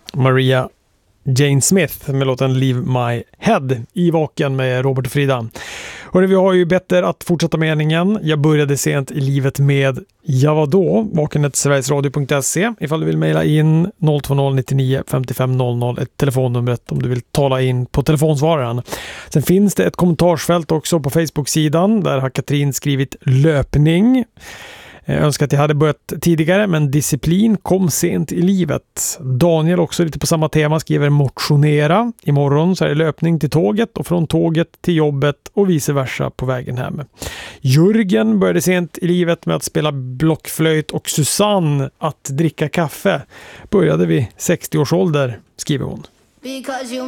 Maria Jane Smith med låten Leave My Head i Vaken med Robert och Frida. Och vi har ju bättre att fortsätta meningen. Jag började sent i livet med ja vadå? Vaken@sverigesradio.se ifall du vill mejla in 020 99 55 00 ett telefonnumret om du vill tala in på telefonsvararen. Sen finns det ett kommentarsfält också på Facebook-sidan där har Katrin skrivit löpning. Jag önskar att jag hade börjat tidigare, men disciplin kom sent i livet. Daniel också lite på samma tema skriver motionera. Imorgon så är det löpning till tåget och från tåget till jobbet och vice versa på vägen hem. Jörgen började sent i livet med att spela blockflöjt och Susanne att dricka kaffe. Började vid 60 års ålder, skriver hon. Because you